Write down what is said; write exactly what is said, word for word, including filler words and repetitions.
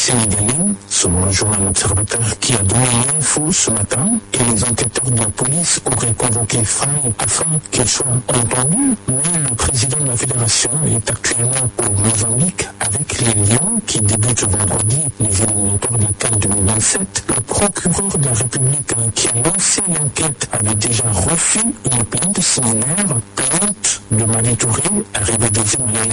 sénégalais, selon le journal Observateur qui a donné l'info ce matin, et les enquêteurs de la police auraient convoqué Faye afin qu'il soit entendu, mais le président de la fédération est actuellement au Mozambique avec les Lions qui débutent vendredi les éliminatoires de la CAN deux mille vingt-sept. Le procureur de la République qui a lancé l'enquête avait déjà refait une plainte similaire, plainte de Mali Touré, arrivé deuxième à